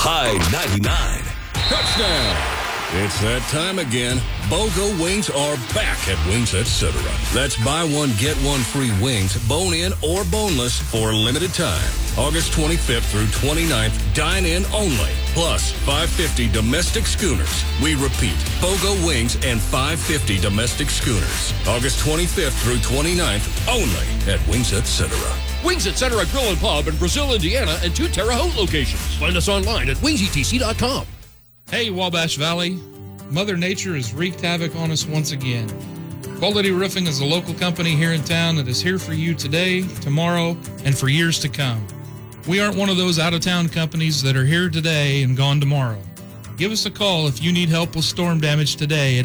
High 99. Touchdown! It's that time again. BOGO wings are back at Wings Etc. That's buy one, get one free wings, bone-in or boneless for a limited time. August 25th through 29th, dine-in only. Plus, $5.50 domestic schooners. We repeat, BOGO wings and $5.50 domestic schooners. August 25th through 29th, only at Wings Etc. Wings Etc. Grill and Pub in Brazil, Indiana, and 2 Terre Haute locations. Find us online at wingsetc.com. Hey, Wabash Valley. Mother Nature has wreaked havoc on us once again. Quality Roofing is a local company here in town that is here for you today, tomorrow, and for years to come. We aren't one of those out-of-town companies that are here today and gone tomorrow. Give us a call if you need help with storm damage today at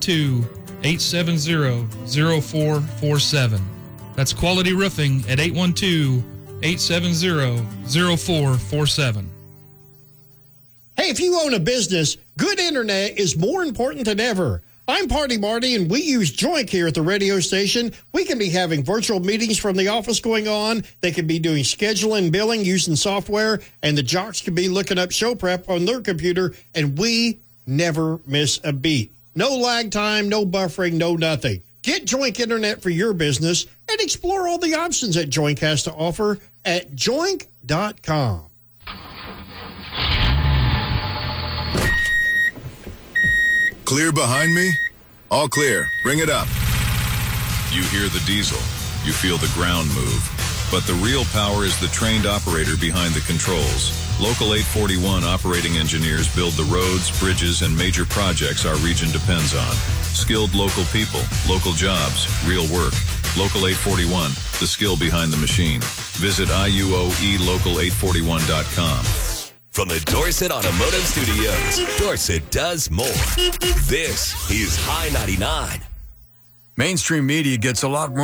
812-870-0447. That's Quality Roofing at 812-870-0447. Hey, if you own a business, good internet is more important than ever. I'm Party Marty, and we use Joink here at the radio station. We can be having virtual meetings from the office going on. They can be doing scheduling and billing using software, and the jocks can be looking up show prep on their computer, and we never miss a beat. No lag time, no buffering, no nothing. Get Joink Internet for your business and explore all the options that Joink has to offer at joink.com. Clear behind me? All clear. Bring it up. You hear the diesel. You feel the ground move. But the real power is the trained operator behind the controls. Local 841 operating engineers build the roads, bridges, and major projects our region depends on. Skilled local people, local jobs, real work. Local 841, the skill behind the machine. Visit IUOElocal841.com. From the Dorset Automotive Studios, Dorset does more. This is High 99. Mainstream media gets a lot more